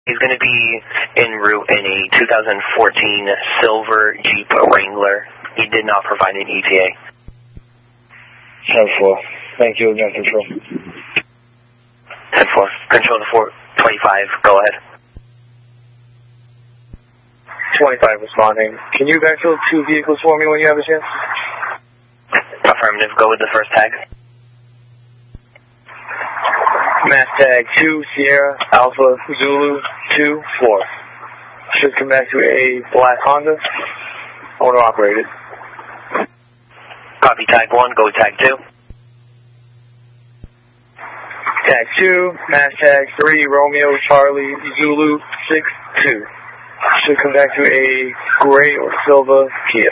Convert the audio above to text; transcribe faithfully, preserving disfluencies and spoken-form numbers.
He's going to be en route in a two thousand fourteen silver Jeep Wrangler. He did not provide an E T A. ten four. Thank you again, Control. ten four. Control to four twenty-five. Go ahead. twenty-five responding. Can you backfill two vehicles for me when you have a chance? Affirmative. Go with the first tag. Mass tag two Sierra Alpha Zulu two four. Should come back to a black Honda. Owner operated. Copy tag one. Go with tag two. Tag two, mass tag three Romeo Charlie Zulu six two. Should come back to a gray or silver Kia.